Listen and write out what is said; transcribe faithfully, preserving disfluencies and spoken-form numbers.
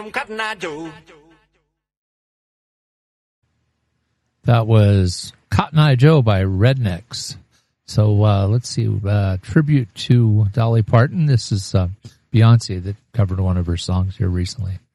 Cotton Eye Joe. That was Cotton Eye Joe by Rednecks. So uh, let's see, uh, tribute to Dolly Parton. This is uh, Beyonce that covered one of her songs here recently.